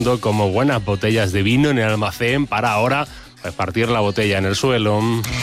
como buenas botellas de vino en el almacén para ahora partir la botella en el suelo.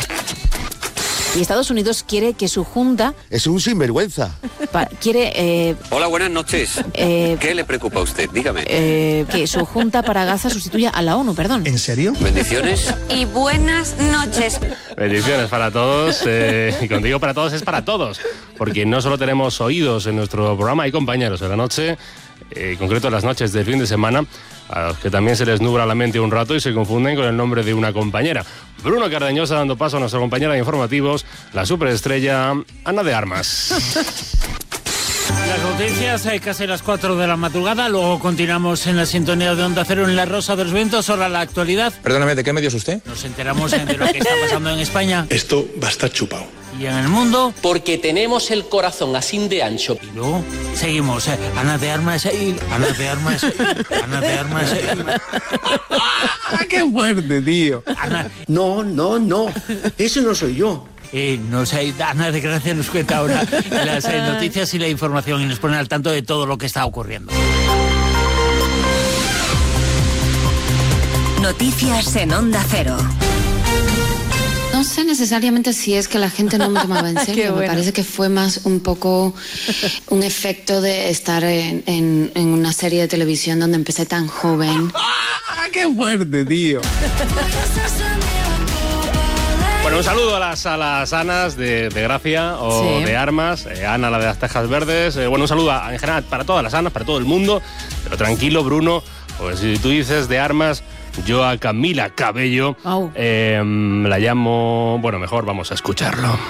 Y Estados Unidos quiere que su junta... Es un sinvergüenza. Hola, buenas noches. ¿Qué le preocupa a usted? Dígame. Que su junta para Gaza sustituya a la ONU, perdón. ¿En serio? Bendiciones. Y buenas noches. Bendiciones para todos. Y cuando digo para todos es para todos. Porque no solo tenemos oídos en nuestro programa, hay compañeros en la noche, en concreto en las noches del fin de semana, a los que también se les nubla la mente un rato y se confunden con el nombre de una compañera. Bruno Cardeñosa dando paso a nuestra compañera de informativos, la superestrella Ana de Armas. Las noticias, casi las 4 de la madrugada, luego continuamos en la sintonía de Onda Cero en La Rosa de los Vientos, ahora la actualidad. Perdóname, ¿de qué medio es usted? Nos enteramos de lo que está pasando en España. Esto va a estar chupado. Y en el mundo. Porque tenemos el corazón así de ancho. Y luego seguimos, Ana de Armas, Ana de Armas, Ana de Armas. ¡Qué fuerte, tío! Ana. No, ese no soy yo. No sé, Ana de Gracia nos cuenta ahora las noticias y la información y nos pone al tanto de todo lo que está ocurriendo. Noticias en Onda Cero. No sé necesariamente si es que la gente no me tomaba en serio. Me parece que fue más un poco un efecto de estar en una serie de televisión donde empecé tan joven. ¡Qué fuerte, tío! Bueno, un saludo a las Anas de Gracia o de Armas, Ana la de las Tejas Verdes. Bueno, un saludo en general para todas las Anas, para todo el mundo. Pero tranquilo, Bruno, pues si tú dices de Armas, yo a Camila Cabello la llamo... Bueno, mejor vamos a escucharlo.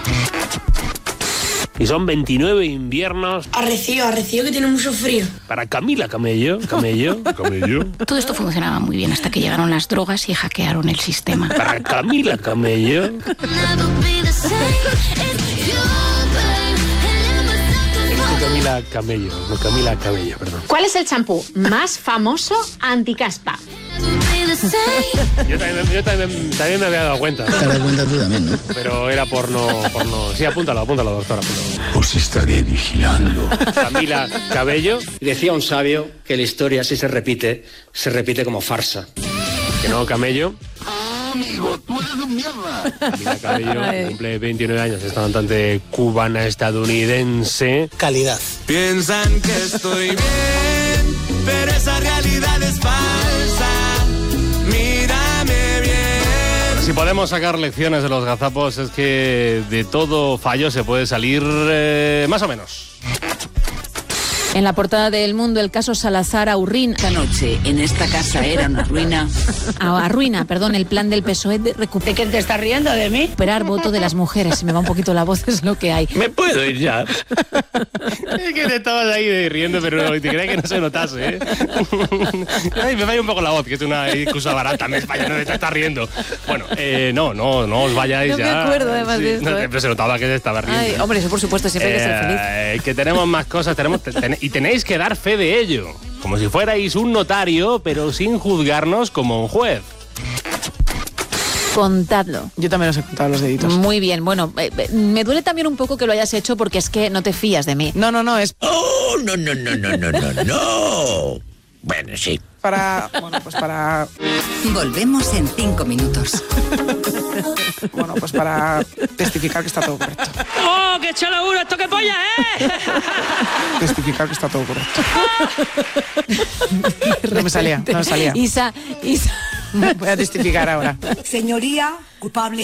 Y son 29 inviernos. Arrecio que tiene mucho frío. Para Camila Camello. Todo esto funcionaba muy bien hasta que llegaron las drogas y hackearon el sistema. Para Camila Camello. Camila Cabello, perdón. ¿Cuál es el champú más famoso anticaspa? Yo también me había dado cuenta. Te das cuenta tú también, ¿no? Pero era por no... Sí, apúntalo, doctora. Os estaré vigilando. Camila Cabello. Decía un sabio que la historia, si se repite como farsa. Que no, Camello. Amigo, tú eres un mierda. Camila Cabello cumple 29 años, esta cantante cubana estadounidense. Calidad. Piensan que estoy bien, pero esa realidad es falsa. Mírame bien. Si podemos sacar lecciones de los gazapos es que de todo fallo se puede salir más o menos. En la portada de El Mundo, el caso Salazar Aurrín. Esta noche en esta casa era una ruina. Arruina, perdón, el plan del PSOE de recuperar. ¿De qué te estás riendo de mí? Recuperar voto de las mujeres. Se me va un poquito la voz, es lo que hay. ¿Me puedo ir ya? Es que te estabas ahí riendo, pero te creía que no se notase, ¿eh? Ay, me falla un poco la voz, que es una excusa barata. En España no te estás riendo. Bueno, no os vayáis ya. No me acuerdo además de esto. Pero se notaba que te estaba riendo. Ay, hombre, eso por supuesto, siempre hay que ser feliz. Que tenemos más cosas, y tenéis que dar fe de ello, como si fuerais un notario, pero sin juzgarnos como un juez. Contadlo. Yo también os he contado los deditos. Muy bien, bueno, me duele también un poco que lo hayas hecho porque es que no te fías de mí. No, es... ¡Oh, no! Bueno, sí. Para... Volvemos en 5 minutos. Bueno, pues para testificar que está todo correcto. ¡Oh, qué chulo uno! ¡Esto qué polla, Testificar que está todo correcto. No me salía. Isa. Voy a testificar ahora. Señoría, culpable.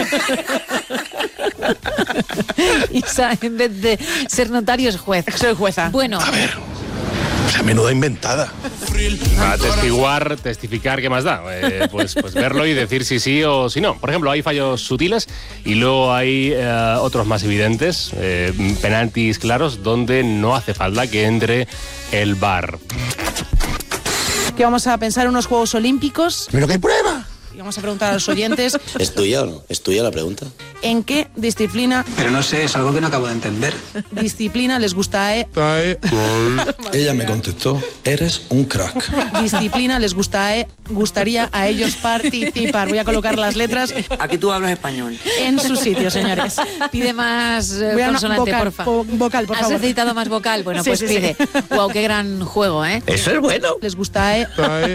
Isa, en vez de ser notario, es juez. Soy jueza. Bueno. A ver, o sea, menuda inventada. Para testificar, ¿qué más da? Pues verlo y decir si sí o si no. Por ejemplo, hay fallos sutiles y luego hay otros más evidentes, penaltis claros, donde no hace falta que entre el VAR. Que vamos a pensar en unos Juegos Olímpicos. ¡Pero qué prueba! Y vamos a preguntar a los oyentes... ¿Es tuya o no? ¿Es tuya la pregunta? ¿En qué disciplina... Pero no sé, es algo que no acabo de entender. Disciplina les gusta Ella me contestó, eres un crack. Disciplina les gustaría a ellos participar. Voy a colocar las letras... Aquí tú hablas español. En su sitio, señores. Pide más consonante, porfa. Vocal, por favor. ¿Has necesitado más vocal? Bueno, pues pide. Wow, qué gran juego, ¿eh? Eso es bueno. Les gusta